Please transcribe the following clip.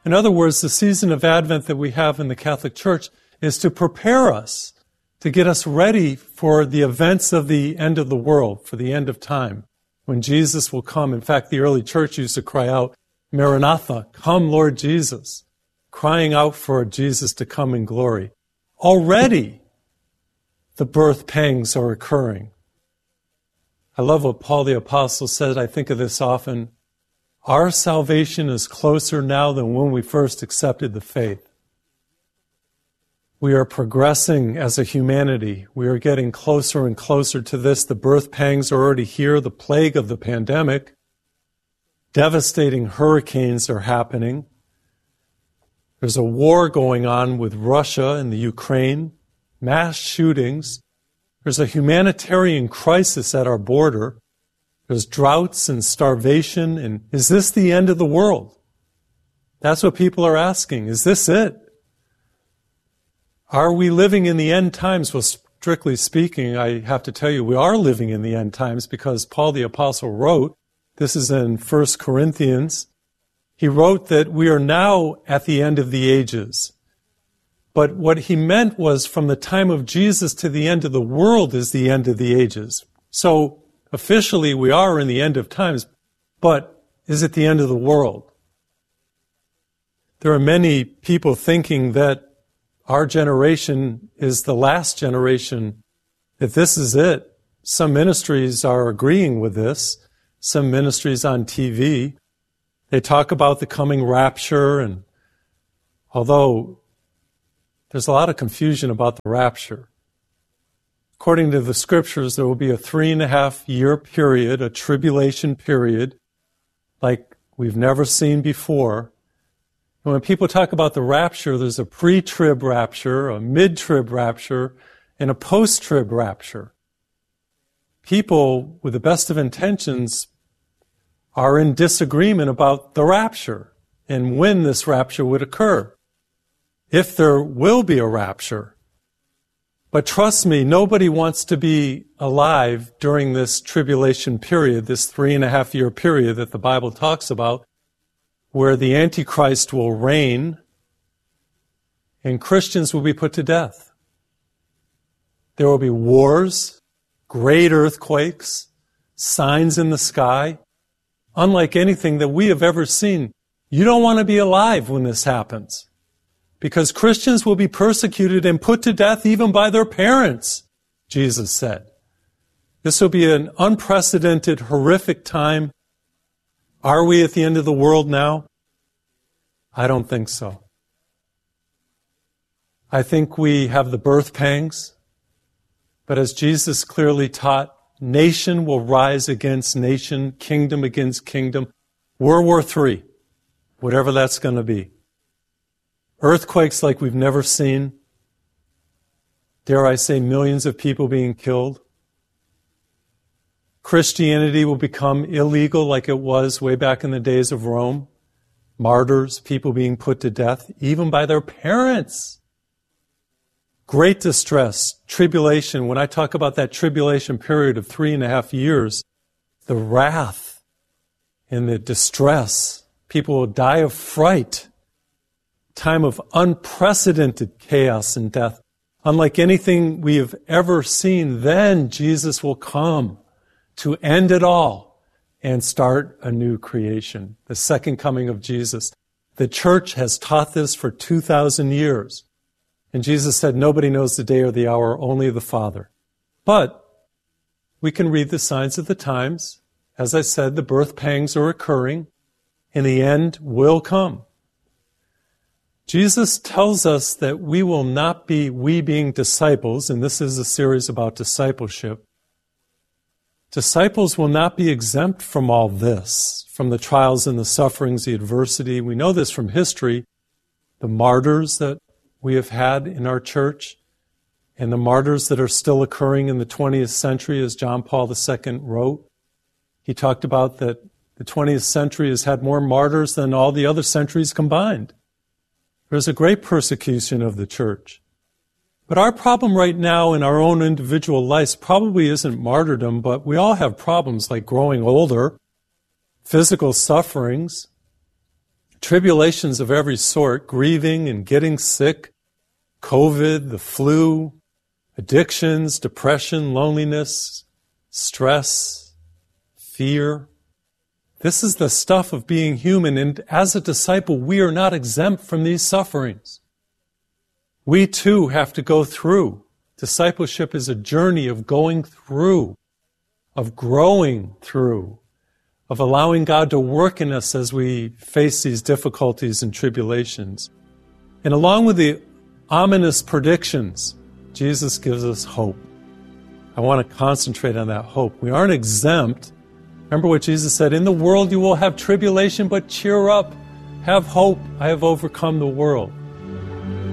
In other words, the season of Advent that we have in the Catholic Church is to prepare us, to get us ready for the events of the end of the world, for the end of time, when Jesus will come. In fact, the early church used to cry out, Maranatha, come Lord Jesus, crying out for Jesus to come in glory. Already, the birth pangs are occurring. I love what Paul the Apostle said. I think of this often. Our salvation is closer now than when we first accepted the faith. We are progressing as a humanity. We are getting closer and closer to this. The birth pangs are already here. The plague of the pandemic. Devastating hurricanes are happening. There's a war going on with Russia and the Ukraine. Mass shootings. There's a humanitarian crisis at our border. There's droughts and starvation. And is this the end of the world? That's what people are asking. Is this it? Are we living in the end times? Well, strictly speaking, I have to tell you, we are living in the end times because Paul the Apostle wrote, this is in 1 Corinthians, he wrote that we are now at the end of the ages. But what he meant was from the time of Jesus to the end of the world is the end of the ages. So officially we are in the end of times, but is it the end of the world? There are many people thinking that our generation is the last generation, that this is it. Some ministries are agreeing with this. Some ministries on TV, they talk about the coming rapture, and although there's a lot of confusion about the rapture. According to the scriptures, there will be a 3.5-year period, a tribulation period, like we've never seen before. And when people talk about the rapture, there's a pre-trib rapture, a mid-trib rapture, and a post-trib rapture. People with the best of intentions are in disagreement about the rapture and when this rapture would occur, if there will be a rapture. But trust me, nobody wants to be alive during this tribulation period, this 3.5-year period that the Bible talks about, where the Antichrist will reign and Christians will be put to death. There will be wars, great earthquakes, signs in the sky, unlike anything that we have ever seen. You don't want to be alive when this happens, because Christians will be persecuted and put to death even by their parents, Jesus said. This will be an unprecedented, horrific time. Are we at the end of the world now? I don't think so. I think we have the birth pangs, but as Jesus clearly taught, nation will rise against nation, kingdom against kingdom. World War III, whatever that's going to be. Earthquakes like we've never seen. Dare I say, millions of people being killed. Christianity will become illegal like it was way back in the days of Rome. Martyrs, people being put to death, even by their parents. Great distress, tribulation. When I talk about that tribulation period of 3.5 years, the wrath and the distress, people will die of fright. Time of unprecedented chaos and death. Unlike anything we have ever seen, then Jesus will come to end it all and start a new creation, the second coming of Jesus. The church has taught this for 2,000 years. And Jesus said, nobody knows the day or the hour, only the Father. But we can read the signs of the times. As I said, the birth pangs are occurring, and the end will come. Jesus tells us that we will not be, we being disciples, and this is a series about discipleship. Disciples will not be exempt from all this, from the trials and the sufferings, the adversity. We know this from history, the martyrs that we have had in our church, and the martyrs that are still occurring in the 20th century, as John Paul II wrote. He talked about that the 20th century has had more martyrs than all the other centuries combined. There's a great persecution of the church. But our problem right now in our own individual lives probably isn't martyrdom, but we all have problems like growing older, physical sufferings, tribulations of every sort, grieving and getting sick, COVID, the flu, addictions, depression, loneliness, stress, fear. This is the stuff of being human, and as a disciple, we are not exempt from these sufferings. We too have to go through. Discipleship is a journey of going through, of growing through, of allowing God to work in us as we face these difficulties and tribulations. And along with the ominous predictions, Jesus gives us hope. I want to concentrate on that hope. We aren't exempt. Remember what Jesus said, in the world you will have tribulation, but cheer up, have hope, I have overcome the world.